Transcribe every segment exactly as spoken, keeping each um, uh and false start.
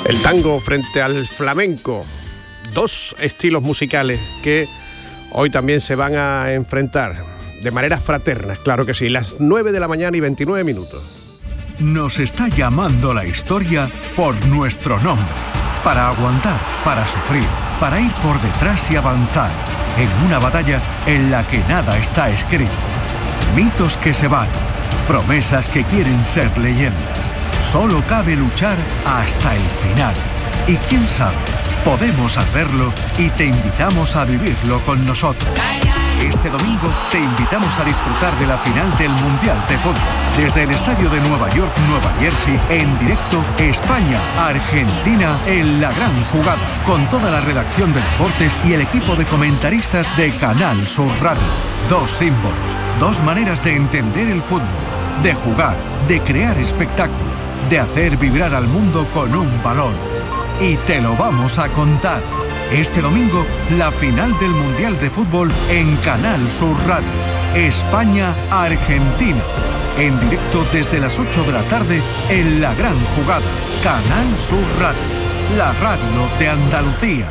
El tango frente al flamenco, dos estilos musicales que hoy también se van a enfrentar de manera fraterna, claro que sí, las nueve de la mañana y veintinueve minutos. Nos está llamando la historia por nuestro nombre, para aguantar, para sufrir, para ir por detrás y avanzar, en una batalla en la que nada está escrito. Mitos que se van, promesas que quieren ser leyendas. Solo cabe luchar hasta el final. Y quién sabe, podemos hacerlo y te invitamos a vivirlo con nosotros. Este domingo te invitamos a disfrutar de la final del Mundial de Fútbol. Desde el estadio de Nueva York, Nueva Jersey, en directo España-Argentina en la gran jugada. Con toda la redacción de deportes y el equipo de comentaristas de Canal Sur Radio. Dos símbolos, dos maneras de entender el fútbol, de jugar, de crear espectáculo, de hacer vibrar al mundo con un balón. Y te lo vamos a contar. Este domingo, la final del Mundial de Fútbol en Canal Sur Radio. España-Argentina. En directo desde las ocho de la tarde en la gran jugada. Canal Sur Radio. La radio de Andalucía.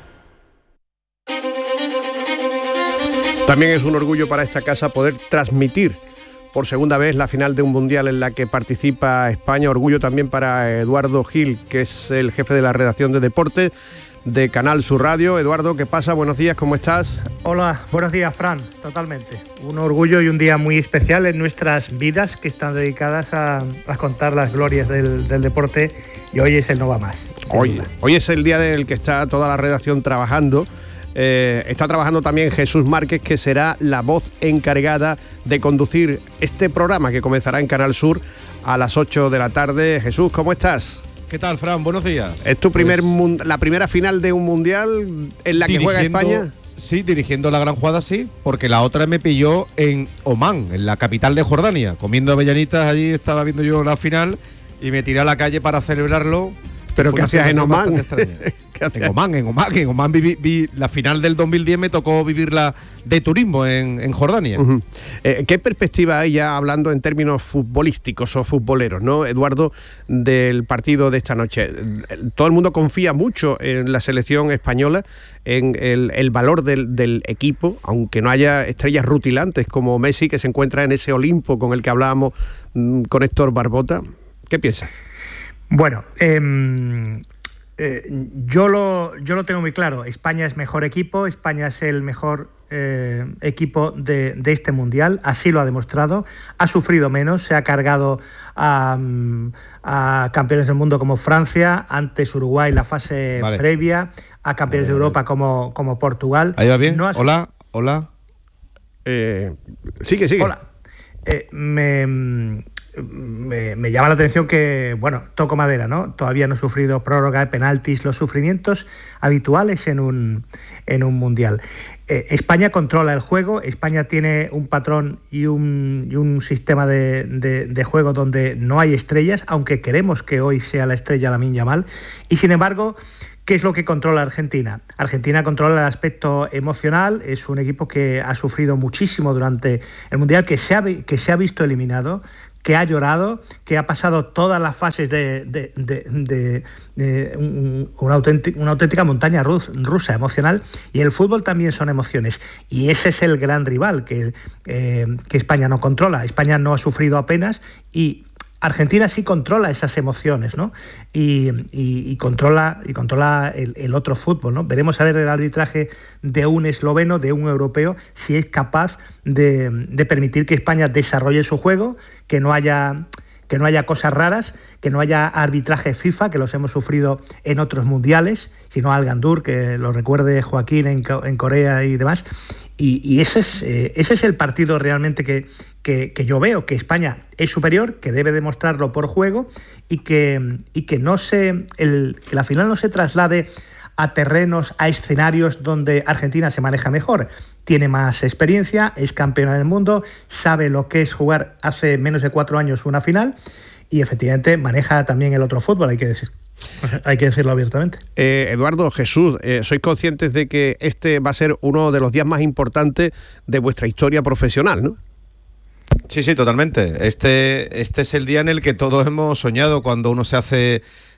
También es un orgullo para esta casa poder transmitir por segunda vez la final de un mundial en la que participa España. Orgullo también para Eduardo Gil, que es el jefe de la redacción de deportes de Canal Sur Radio. Eduardo, ¿qué pasa? Buenos días, ¿cómo estás? Hola, buenos días, Fran, totalmente. Un orgullo y un día muy especial en nuestras vidas que están dedicadas a, a contar las glorias del, del deporte, y hoy es el No Va Más. Hoy, hoy es el día del que está toda la redacción trabajando. Eh, está trabajando también Jesús Márquez, que será la voz encargada de conducir este programa que comenzará en Canal Sur a las ocho de la tarde. Jesús, ¿cómo estás? ¿Qué tal, Fran? Buenos días. ¿Es tu primer pues, mund- la primera final de un mundial en la que juega España? Sí, dirigiendo la gran jugada, sí, porque la otra me pilló en Omán, en la capital de Jordania, comiendo avellanitas. Allí estaba viendo yo la final y me tiré a la calle para celebrarlo. ¿Pero qué hacías en Omán? En Omán, en Omán, en Omán viví, vi la final del dos mil diez, me tocó vivirla de turismo en, en Jordania. Uh-huh. Eh, ¿Qué perspectiva hay, ya hablando en términos futbolísticos o futboleros, ¿no, Eduardo, del partido de esta noche? Todo el mundo confía mucho en la selección española, en el, el valor del, del equipo, aunque no haya estrellas rutilantes como Messi, que se encuentra en ese Olimpo con el que hablábamos mmm, con Héctor Barbota. ¿Qué piensas? Bueno, eh, eh, yo, lo, yo lo tengo muy claro. España es mejor equipo, España es el mejor eh, equipo de, de este Mundial, así lo ha demostrado. Ha sufrido menos, se ha cargado a, a campeones del mundo como Francia, antes Uruguay la fase vale. previa, a campeones vale, de Europa vale. como, como Portugal. Ahí va bien, no ha... hola, hola. Eh, sigue, sigue. Hola. Eh, me... Me, me llama la atención que, bueno, toco madera, ¿no? Todavía no he sufrido prórroga de penaltis, los sufrimientos habituales en un, en un mundial. Eh, España controla el juego, España tiene un patrón y un, y un sistema de, de, de juego donde no hay estrellas, aunque queremos que hoy sea la estrella Lamine Yamal, y sin embargo, ¿qué es lo que controla Argentina? Argentina controla el aspecto emocional, es un equipo que ha sufrido muchísimo durante el mundial, que se ha, que se ha visto eliminado, que ha llorado, que ha pasado todas las fases de, de, de, de, de un, una, auténtica, una auténtica montaña rus, rusa emocional, y el fútbol también son emociones, y ese es el gran rival que, eh, que España no controla. España no ha sufrido apenas y Argentina sí controla esas emociones, ¿no? Y, y, y controla, y controla el, el otro fútbol, ¿no? Veremos a ver el arbitraje de un esloveno, de un europeo, si es capaz de, de permitir que España desarrolle su juego, que no haya... que no haya cosas raras, que no haya arbitraje FIFA, que los hemos sufrido en otros mundiales, sino Al Gandur, que lo recuerde Joaquín en, en Corea y demás. Y, y ese, es, eh, ese es el partido realmente que, que, que yo veo, que España es superior, que debe demostrarlo por juego y que, y que, no se, el, que la final no se traslade a terrenos, a escenarios donde Argentina se maneja mejor. Tiene más experiencia, es campeona del mundo, sabe lo que es jugar hace menos de cuatro años una final y efectivamente maneja también el otro fútbol, hay que decir. Hay que decirlo abiertamente. Eh, Eduardo, Jesús, eh, ¿sois conscientes de que este va a ser uno de los días más importantes de vuestra historia profesional, no? Sí, sí, totalmente. Este, este es el día en el que todos hemos soñado cuando uno se hace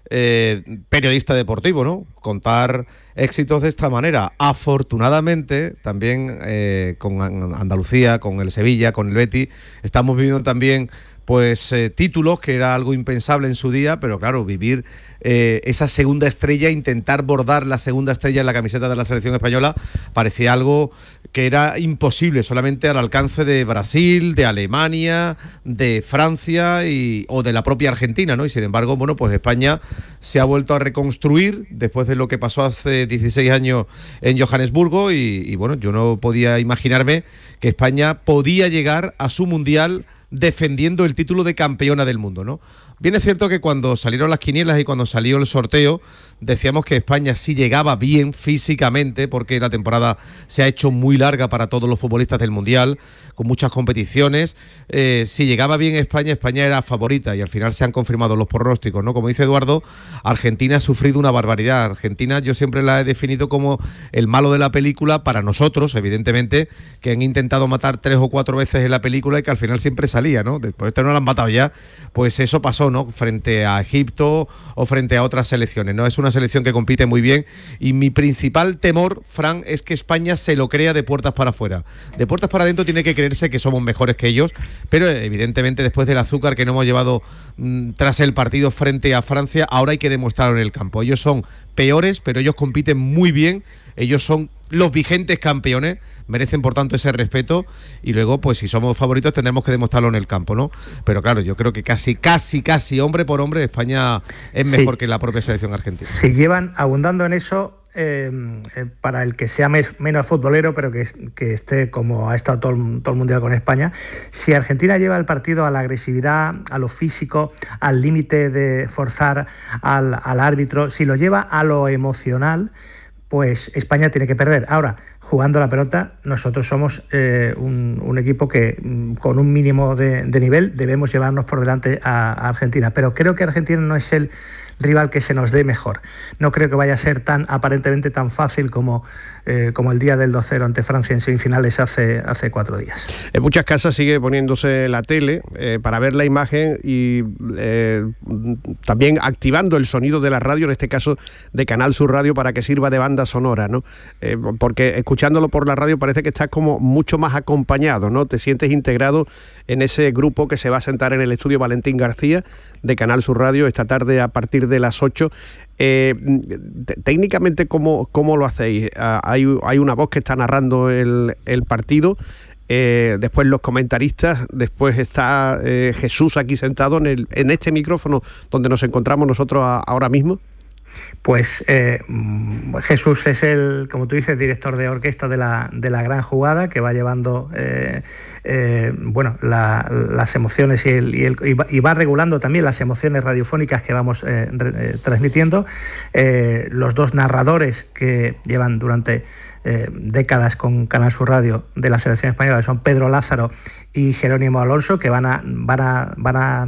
eh, periodista deportivo, ¿no? Contar éxitos de esta manera. Afortunadamente, también eh, con Andalucía, con el Sevilla, con el Betis, estamos viviendo también pues eh, títulos, que era algo impensable en su día, pero claro, vivir eh, esa segunda estrella, intentar bordar la segunda estrella en la camiseta de la selección española, parecía algo que era imposible, solamente al alcance de Brasil, de Alemania, de Francia y, o de la propia Argentina, ¿no? Y sin embargo, bueno, pues España se ha vuelto a reconstruir después de lo que pasó hace dieciséis años en Johannesburgo y, y bueno, yo no podía imaginarme que España podía llegar a su Mundial defendiendo el título de campeona del mundo, ¿no? Bien es cierto que cuando salieron las quinielas y cuando salió el sorteo decíamos que España sí llegaba bien físicamente, porque la temporada se ha hecho muy larga para todos los futbolistas del Mundial, con muchas competiciones. Eh, si llegaba bien España, España era favorita y al final se han confirmado los pronósticos, ¿no? Como dice Eduardo, Argentina ha sufrido una barbaridad. Argentina yo siempre la he definido como el malo de la película para nosotros, evidentemente, que han intentado matar tres o cuatro veces en la película y que al final siempre salía, ¿no? Después de no la han matado ya, pues eso pasó, ¿no? Frente a Egipto o frente a otras selecciones, ¿no? Es una selección que compite muy bien y mi principal temor, Fran, es que España se lo crea de puertas para afuera. De puertas para adentro tiene que creerse que somos mejores que ellos, pero evidentemente después del azúcar que no hemos llevado mmm, tras el partido frente a Francia, ahora hay que demostrarlo en el campo. Ellos son peores, pero ellos compiten muy bien, ellos son los vigentes campeones, merecen por tanto ese respeto y luego pues si somos favoritos tendremos que demostrarlo en el campo, ¿no? Pero claro, yo creo que casi, casi, casi hombre por hombre España es mejor sí. que la propia selección argentina. Si llevan abundando en eso, eh, eh, para el que sea mes, menos futbolero, pero que, que esté como ha estado todo el, todo el Mundial con España, si Argentina lleva el partido a la agresividad, a lo físico, al límite de forzar al, al árbitro, si lo lleva a lo emocional, pues España tiene que perder. Ahora, jugando la pelota, nosotros somos eh, un, un equipo que con un mínimo de, de nivel debemos llevarnos por delante a, a Argentina, pero creo que Argentina no es el rival que se nos dé mejor. No creo que vaya a ser tan aparentemente tan fácil como, eh, como el día del dos cero ante Francia en semifinales hace, hace cuatro días. En muchas casas sigue poniéndose la tele eh, para ver la imagen y eh, también activando el sonido de la radio, en este caso de Canal Sur Radio, para que sirva de banda sonora, ¿no? Eh, porque escuchándolo por la radio parece que estás como mucho más acompañado, ¿no? Te sientes integrado en ese grupo que se va a sentar en el estudio Valentín García de Canal Sur Radio esta tarde a partir de las ocho. Eh, técnicamente, ¿cómo, cómo lo hacéis? Uh, hay, hay una voz que está narrando el, el partido, eh, después los comentaristas, después está eh, Jesús aquí sentado en, el, en este micrófono donde nos encontramos nosotros a, ahora mismo. Pues eh, Jesús es el, como tú dices, director de orquesta de la, de la gran jugada, que va llevando eh, eh, bueno, la, las emociones y, el, y, el, y, va, y va regulando también las emociones radiofónicas que vamos eh, re, eh, transmitiendo. Eh, los dos narradores que llevan durante eh, décadas con Canal Sur Radio de la selección española son Pedro Lázaro y Jerónimo Alonso, que van a, van a, van a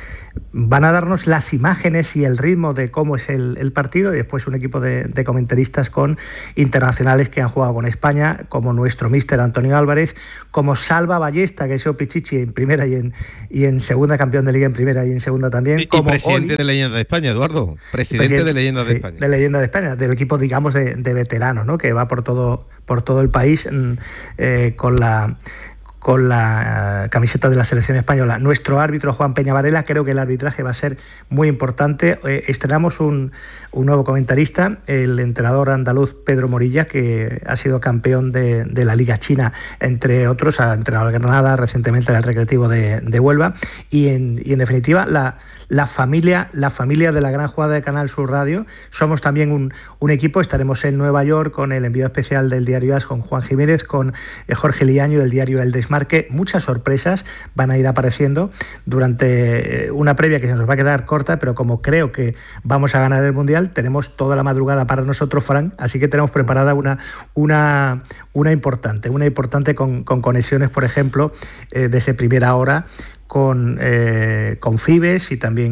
van a darnos las imágenes y el ritmo de cómo es el, el partido, y después un equipo de, de comentaristas con internacionales que han jugado con España, como nuestro míster Antonio Álvarez, como Salva Ballesta, que es o Pichichi en primera y en, y en segunda, campeón de liga en primera y en segunda también. Y, como y presidente Oli, de Leyenda de España, Eduardo. Presidente, presidente de Leyenda sí, de España. De Leyenda de España, del equipo, digamos, de, de veteranos, ¿no? Que va por todo, por todo el país eh, con la... con la uh, camiseta de la selección española. Nuestro árbitro Juan Peña Varela, creo que el arbitraje va a ser muy importante. Eh, estrenamos un, un nuevo comentarista, el entrenador andaluz Pedro Morilla, que ha sido campeón de, de la Liga China, entre otros, ha entrenado al Granada, recientemente en el Recreativo de, de Huelva, y en, y en definitiva la, la familia la familia de la gran jugada de Canal Sur Radio. Somos también un, un equipo, estaremos en Nueva York con el enviado especial del diario As, con Juan Jiménez, con Jorge Liaño del diario El Desmarque. Muchas sorpresas van a ir apareciendo durante una previa que se nos va a quedar corta, pero como creo que vamos a ganar el Mundial, tenemos toda la madrugada para nosotros, Fran, así que tenemos preparada una, una, una importante, una importante con, con conexiones, por ejemplo, eh, desde primera hora, con, eh, con Fibes y también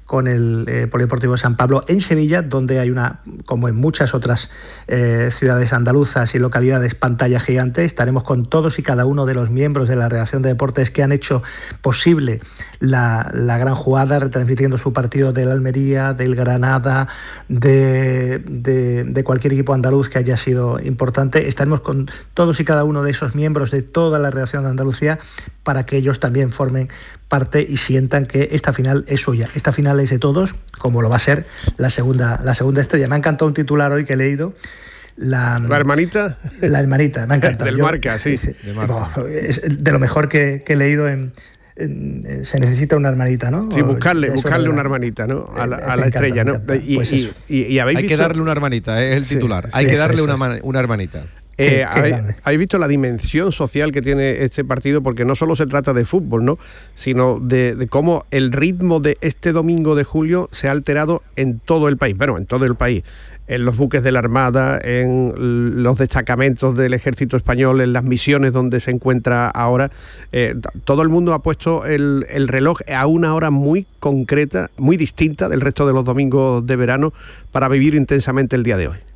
con el eh, Polideportivo de San Pablo en Sevilla, donde hay una, como en muchas otras eh, ciudades andaluzas y localidades, pantalla gigante. Estaremos con todos y cada uno de los miembros de la redacción de deportes que han hecho posible la, la gran jugada, retransmitiendo su partido del Almería, del Granada, de, de, de cualquier equipo andaluz que haya sido importante. Estaremos con todos y cada uno de esos miembros de toda la redacción de Andalucía para que ellos también formen parte y sientan que esta final es suya. Esta final es de todos, como lo va a ser la segunda, la segunda estrella. Me ha encantado un titular hoy que he leído. La, ¿La hermanita? La hermanita, me ha encantado. Del Yo, Marca, sí. De, Marca. Es de lo mejor que, que he leído en, en... Se necesita una hermanita, ¿no? Sí, buscarle, buscarle una hermanita, ¿no? A la, a la estrella, encanta, ¿no? Y, pues y, y, y habéis Hay visto... que darle una hermanita, es el titular. Sí, Hay sí, que darle eso, una, una hermanita. Eh, ¿habéis, ¿Habéis visto la dimensión social que tiene este partido? Porque no solo se trata de fútbol, ¿no? Sino de, de cómo el ritmo de este domingo de julio se ha alterado en todo el país. Bueno, en todo el país. En los buques de la Armada, en los destacamentos del Ejército Español, en las misiones donde se encuentra ahora. Eh, todo el mundo ha puesto el, el reloj a una hora muy concreta, muy distinta del resto de los domingos de verano para vivir intensamente el día de hoy.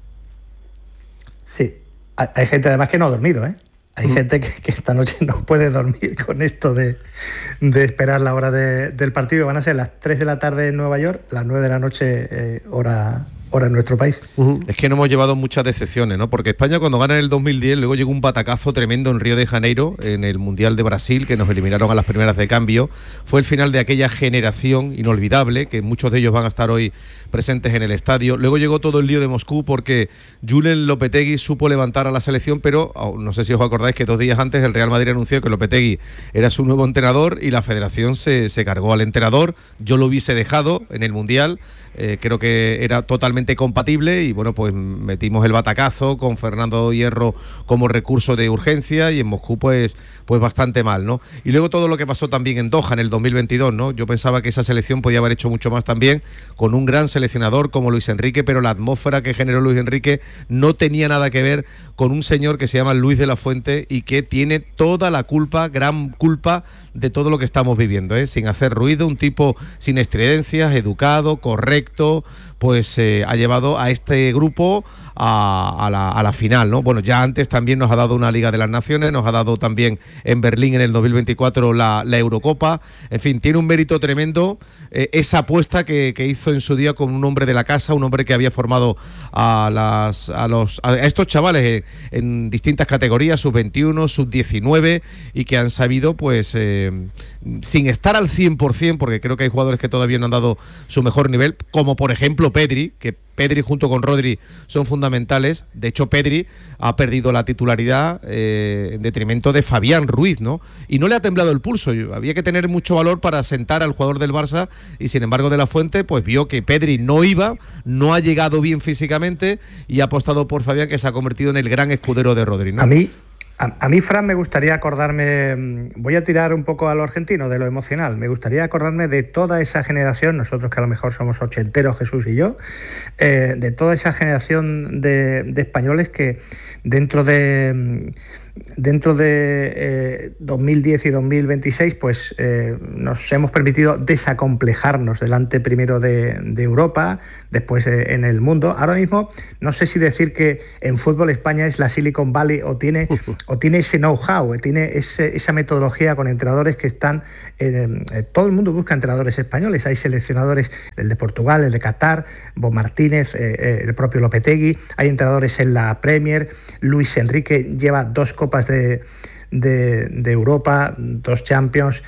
Sí. Hay gente además que no ha dormido, ¿eh? Hay mm. gente que, que esta noche no puede dormir con esto de, de esperar la hora de, del partido. Van a ser las tres de la tarde en Nueva York, las nueve de la noche eh, hora... ahora en nuestro país. Uh-huh. Es que no hemos llevado muchas decepciones, ¿no? Porque España, cuando gana en el dos mil diez, luego llegó un batacazo tremendo en Río de Janeiro, en el Mundial de Brasil, que nos eliminaron a las primeras de cambio. Fue el final de aquella generación inolvidable, que muchos de ellos van a estar hoy presentes en el estadio. Luego llegó todo el lío de Moscú porque Julen Lopetegui supo levantar a la selección, pero oh, no sé si os acordáis que dos días antes el Real Madrid anunció que Lopetegui era su nuevo entrenador y la federación se, se cargó al entrenador. Yo lo hubiese dejado en el Mundial. Eh, creo que era totalmente compatible y bueno, pues metimos el batacazo con Fernando Hierro como recurso de urgencia y en Moscú pues, pues bastante mal, ¿no? Y luego todo lo que pasó también en Doha en el dos mil veintidós, ¿no? Yo pensaba que esa selección podía haber hecho mucho más también con un gran seleccionador como Luis Enrique, pero la atmósfera que generó Luis Enrique no tenía nada que ver con un señor que se llama Luis de la Fuente y que tiene toda la culpa, gran culpa de todo lo que estamos viviendo, ¿eh? Sin hacer ruido, un tipo sin estridencias, educado, correcto, pues eh, ha llevado a este grupo a, a, la, a la final, ¿no? Bueno, ya antes también nos ha dado una Liga de las Naciones, nos ha dado también en Berlín en el dos mil veinticuatro la, la Eurocopa, en fin, tiene un mérito tremendo eh, esa apuesta que, que hizo en su día con un hombre de la casa, un hombre que había formado a, las, a, los, a estos chavales en, en distintas categorías, sub veintiuno, sub diecinueve, y que han sabido, pues, eh, sin estar al cien por ciento, porque creo que hay jugadores que todavía no han dado su mejor nivel, como por ejemplo Pedri, que Pedri junto con Rodri son fundamentales. De hecho, Pedri ha perdido la titularidad eh, en detrimento de Fabián Ruiz, ¿no? Y no le ha temblado el pulso. Había que tener mucho valor para sentar al jugador del Barça y sin embargo De la Fuente pues vio que Pedri no iba, no ha llegado bien físicamente y ha apostado por Fabián, que se ha convertido en el gran escudero de Rodri, ¿no? A mí A, a mí, Fran, me gustaría acordarme, voy a tirar un poco a lo argentino, de lo emocional, me gustaría acordarme de toda esa generación, nosotros que a lo mejor somos ochenteros, Jesús y yo, eh, de toda esa generación de, de españoles que dentro de... Dentro de eh, dos mil diez y dos mil veintiséis, pues eh, nos hemos permitido desacomplejarnos delante primero de, de Europa, después eh, en el mundo. Ahora mismo, no sé si decir que en fútbol España es la Silicon Valley o tiene, o tiene ese know-how, tiene ese, esa metodología con entrenadores que están... Eh, eh, todo el mundo busca entrenadores españoles. Hay seleccionadores, el de Portugal, el de Qatar, Bob Martínez, eh, eh, el propio Lopetegui. Hay entrenadores en la Premier. Luis Enrique lleva dos copas de, de, de Europa, dos Champions,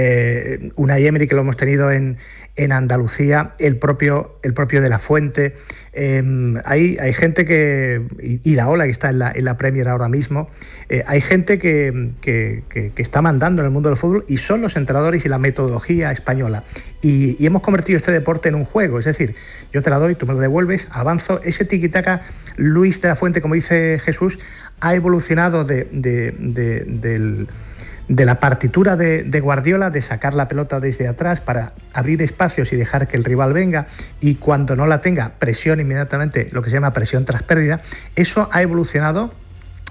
eh, Unai Emery, que lo hemos tenido en, en Andalucía, el propio, el propio De la Fuente. Eh, hay, hay gente que, y, y la Ola, que está en la, en la Premier ahora mismo, eh, hay gente que, que, que, que está mandando en el mundo del fútbol y son los entrenadores y la metodología española. Y, y hemos convertido este deporte en un juego, es decir, yo te la doy, tú me lo devuelves, avanzo. Ese tiquitaca, Luis de la Fuente, como dice Jesús, ha evolucionado de, de, de, del, de la partitura de, de Guardiola, de sacar la pelota desde atrás para abrir espacios y dejar que el rival venga, y cuando no la tenga, presión inmediatamente, lo que se llama presión tras pérdida. Eso ha evolucionado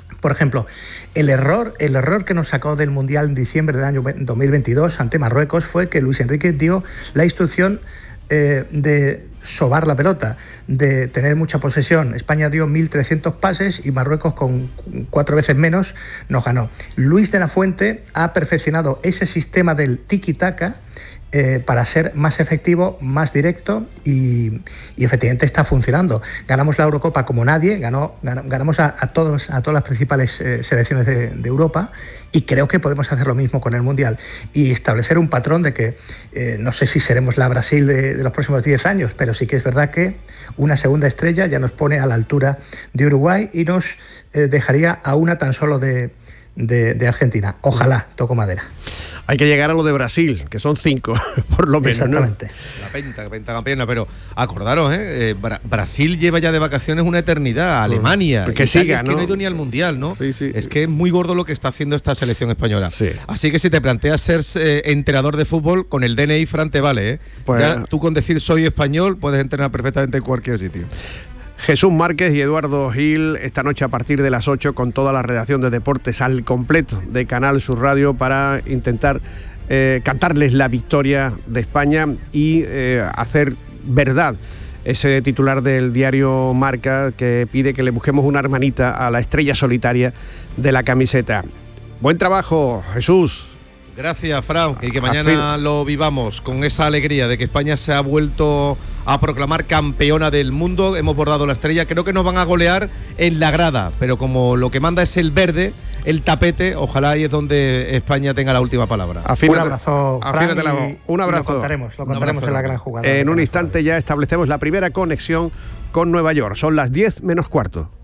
Por ejemplo, el error, el error que nos sacó del Mundial en diciembre del año dos mil veintidós ante Marruecos fue que Luis Enrique dio la instrucción eh, de sobar la pelota, de tener mucha posesión. España dio mil trescientos pases y Marruecos, con cuatro veces menos, nos ganó. Luis de la Fuente ha perfeccionado ese sistema del tiki-taka Eh, para ser más efectivo, más directo y, y efectivamente está funcionando. Ganamos la Eurocopa como nadie, ganó, ganamos a, a, todos, a todas las principales eh, selecciones de, de Europa y creo que podemos hacer lo mismo con el Mundial y establecer un patrón de que eh, no sé si seremos la Brasil de, de los próximos diez años, pero sí que es verdad que una segunda estrella ya nos pone a la altura de Uruguay y nos eh, dejaría a una tan solo de, de, de Argentina. Ojalá, toco madera. Hay que llegar a lo de Brasil, que son cinco, por lo menos. Exactamente. ¿No? La penta, pentacampeona, pero acordaros, ¿eh? Eh, Bra- Brasil lleva ya de vacaciones una eternidad, Alemania. Que Italia, siga, es que ¿no? no ha ido ni al Mundial, ¿no? Sí, sí. Es que es muy gordo lo que está haciendo esta selección española. Sí. Así que si te planteas ser eh, entrenador de fútbol, con el D N I, Fran, te vale, ¿eh? Pues, ya, tú con decir soy español puedes entrenar perfectamente en cualquier sitio. Jesús Márquez y Eduardo Gil esta noche a partir de las ocho con toda la redacción de deportes al completo de Canal Sur Radio para intentar eh, cantarles la victoria de España y eh, hacer verdad ese titular del diario Marca que pide que le busquemos una hermanita a la estrella solitaria de la camiseta. Buen trabajo, Jesús. Gracias, Fran, y que mañana lo vivamos con esa alegría de que España se ha vuelto a proclamar campeona del mundo. Hemos bordado la estrella, creo que nos van a golear en la grada, pero como lo que manda es el verde, el tapete, ojalá ahí es donde España tenga la última palabra. Afínate, un abrazo, Fran, la voz. Un abrazo. Lo contaremos, lo contaremos abrazo, en la gran jugada. En un instante ya establecemos la primera conexión con Nueva York. Son las diez menos cuarto.